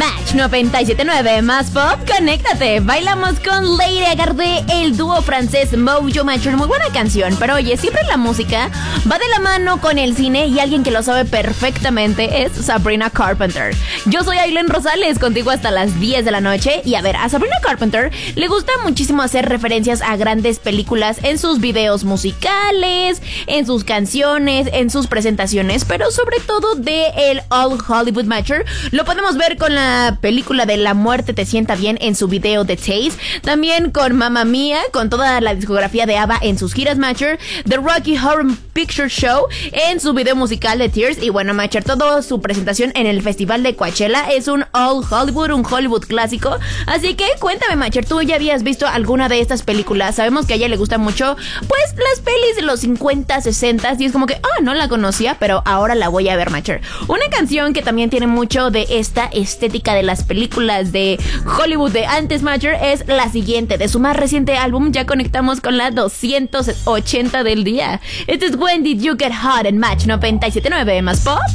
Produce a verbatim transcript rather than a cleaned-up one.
Match noventa y siete punto nueve más pop, conéctate. Bailamos con Lady Gaga de el dúo francés Mojo Mature. Muy buena canción, pero oye, siempre la música va de la mano con el cine y alguien que lo sabe perfectamente es Sabrina Carpenter. Yo soy Aileen Rosales, contigo hasta las diez de la noche. Y a ver, a Sabrina Carpenter le gusta muchísimo hacer referencias a grandes películas en sus videos musicales, en sus canciones, en sus presentaciones, pero sobre todo de el All Hollywood Mature. Lo podemos ver con la película de La muerte te sienta bien en su video The Taste, también con Mamma Mía, con toda la discografía de ABBA en sus giras Mature, The Rocky Horror Picture Show en su video musical de Tears, y bueno, Mature, toda su presentación en el festival de Coachella es un All Hollywood, un Hollywood clásico. Así que cuéntame, Mature, ¿tú ya habías visto alguna de estas películas? Sabemos que a ella le gusta mucho pues las pelis de los cincuenta, sesenta, y es como que, ah, oh, no la conocía, pero ahora la voy a ver, Mature. Una canción que también tiene mucho de esta estética de las películas de Hollywood de antes, Mature, es la siguiente de su más reciente álbum. Ya conectamos con la doscientos ochenta del día. Este es When Did You Get Hot en Match noventa y siete punto nueve más pop.